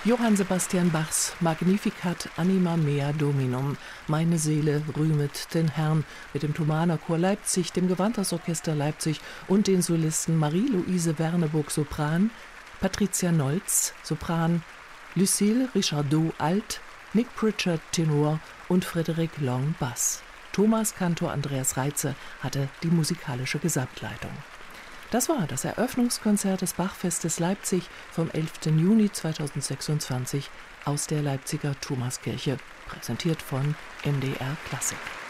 Johann Sebastian Bachs Magnificat Anima Mea Dominum, meine Seele rühmet den Herrn, mit dem Thomaner Chor Leipzig, dem Gewandhausorchester Leipzig und den Solisten Marie-Louise Werneburg Sopran, Patricia Nolz Sopran, Lucille Richardot Alt, Nick Pritchard Tenor und Frédéric Long Bass. Thomas Kantor Andreas Reitze hatte die musikalische Gesamtleitung. Das war das Eröffnungskonzert des Bachfestes Leipzig vom 11. Juni 2026 aus der Leipziger Thomaskirche, präsentiert von MDR Klassik.